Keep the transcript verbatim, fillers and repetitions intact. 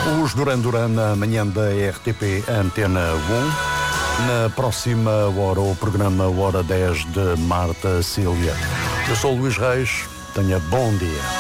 Os Duran Duran na manhã da R T P Antena um. Na próxima hora, o programa Hora dez de Marta Cília. Eu sou o Luís Reis. Tenha bom dia.